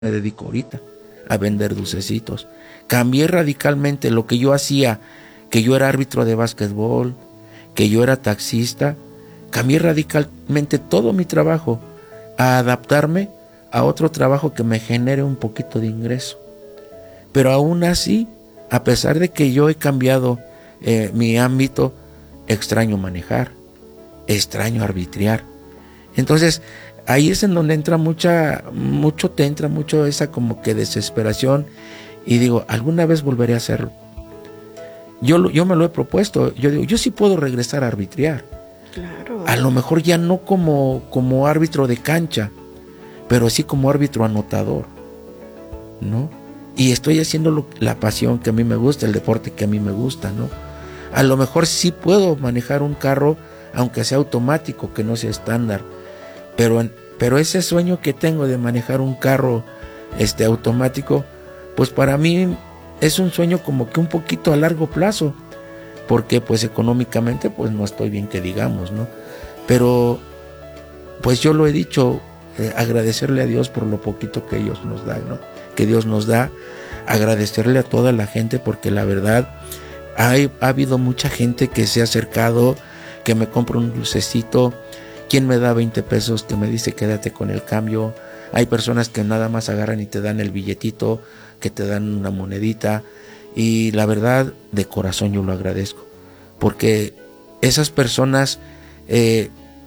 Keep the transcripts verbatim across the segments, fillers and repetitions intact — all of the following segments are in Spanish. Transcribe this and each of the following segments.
me dedico ahorita, a vender dulcecitos. Cambié radicalmente lo que yo hacía, que yo era árbitro de básquetbol, que yo era taxista. Cambié radicalmente todo mi trabajo a adaptarme a otro trabajo que me genere un poquito de ingreso. Pero aún así, a pesar de que yo he cambiado eh, mi ámbito, extraño manejar, extraño arbitrar. Entonces, ahí es en donde entra mucha, mucho te entra mucho esa como que desesperación y digo, alguna vez volveré a hacerlo. Yo, yo me lo he propuesto, yo digo, yo sí puedo regresar a arbitrar. Claro. A lo mejor ya no como, como árbitro de cancha, pero sí como árbitro anotador, ¿no? Y estoy haciendo lo, la pasión que a mí me gusta, el deporte que a mí me gusta, ¿no? A lo mejor sí puedo manejar un carro, aunque sea automático, que no sea estándar, pero, pero ese sueño que tengo de manejar un carro este, automático, pues para mí es un sueño como que un poquito a largo plazo, porque pues económicamente pues no estoy bien que digamos, ¿no? Pero pues yo lo he dicho, eh, agradecerle a Dios por lo poquito que ellos nos dan, ¿no? Que Dios nos da, agradecerle a toda la gente, porque la verdad hay, ha habido mucha gente que se ha acercado, que me compra un dulcecito, quien me da veinte pesos, que me dice quédate con el cambio. Hay personas que nada más agarran y te dan el billetito, que te dan una monedita, y la verdad de corazón yo lo agradezco, porque esas personas, eh,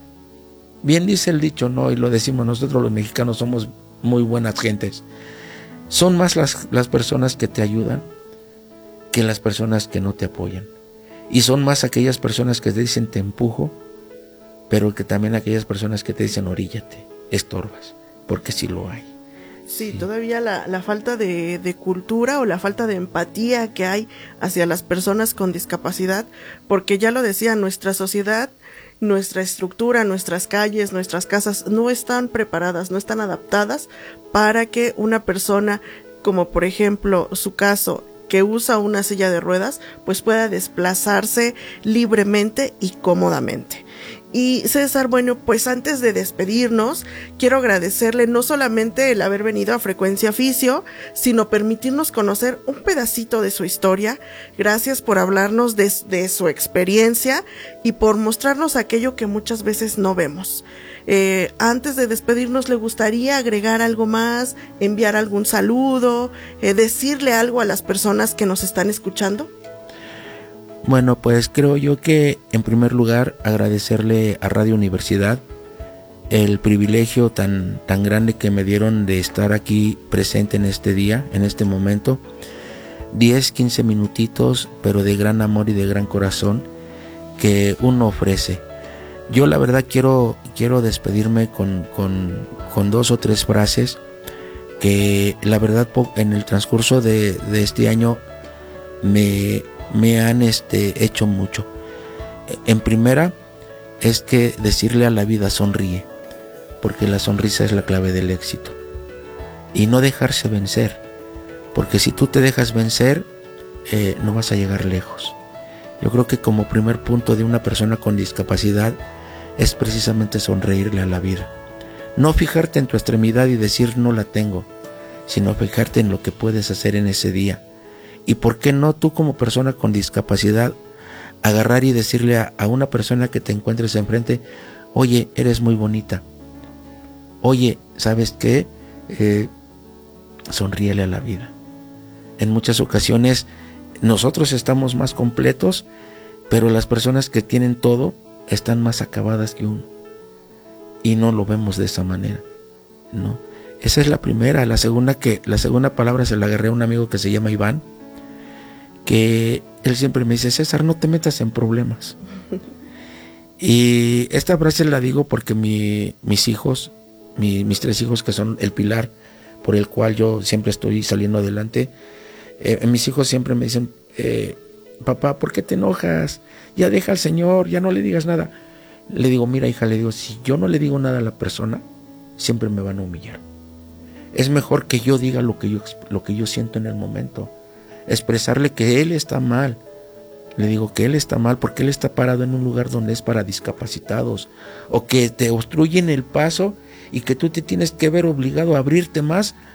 bien dice el dicho, ¿no? Y lo decimos nosotros los mexicanos, somos muy buenas gentes. Son más las, las personas que te ayudan que las personas que no te apoyan, y son más aquellas personas que te dicen te empujo, pero que también aquellas personas que te dicen oríllate, estorbas, porque sí lo hay. Sí, sí. Todavía la, la falta de, de cultura o la falta de empatía que hay hacia las personas con discapacidad, porque ya lo decía, nuestra sociedad, nuestra estructura, nuestras calles, nuestras casas no están preparadas, no están adaptadas para que una persona, como por ejemplo su caso, que usa una silla de ruedas, pues pueda desplazarse libremente y cómodamente. Y César, bueno, pues antes de despedirnos, quiero agradecerle no solamente el haber venido a Frecuencia Fisio, sino permitirnos conocer un pedacito de su historia. Gracias por hablarnos de, de su experiencia y por mostrarnos aquello que muchas veces no vemos. Eh, antes de despedirnos, ¿le gustaría agregar algo más, enviar algún saludo, eh, decirle algo a las personas que nos están escuchando? Bueno, pues creo yo que en primer lugar agradecerle a Radio Universidad el privilegio tan, tan grande que me dieron de estar aquí presente en este día, en este momento. diez, quince minutitos, pero de gran amor y de gran corazón que uno ofrece. Yo la verdad quiero, quiero despedirme con, con, con dos o tres frases que la verdad en el transcurso de, de este año me... me han este, hecho mucho. En primera es que decirle a la vida sonríe, porque la sonrisa es la clave del éxito, y no dejarse vencer, porque si tú te dejas vencer eh, no vas a llegar lejos. Yo creo que como primer punto de una persona con discapacidad es precisamente sonreírle a la vida, no fijarte en tu extremidad y decir no la tengo, sino fijarte en lo que puedes hacer en ese día. Y por qué no tú como persona con discapacidad agarrar y decirle a, a una persona que te encuentres enfrente, oye, eres muy bonita, oye, ¿sabes qué? Eh, sonríele a la vida. En muchas ocasiones nosotros estamos más completos, pero las personas que tienen todo están más acabadas que uno, y no lo vemos de esa manera, ¿no? Esa es la primera. La segunda, que la segunda palabra se la agarré a un amigo que se llama Iván, que él siempre me dice, César, no te metas en problemas. Y esta frase la digo porque mi, mis hijos, mi, mis tres hijos, que son el pilar por el cual yo siempre estoy saliendo adelante, eh, mis hijos siempre me dicen, eh, papá, ¿por qué te enojas? Ya deja al Señor, ya no le digas nada. Le digo, mira hija, le digo, si yo no le digo nada a la persona, siempre me van a humillar. Es mejor que yo diga lo que yo, lo que yo siento en el momento, expresarle que él está mal. Le digo que él está mal porque él está parado en un lugar donde es para discapacitados, o que te obstruyen el paso y que tú te tienes que ver obligado a abrirte más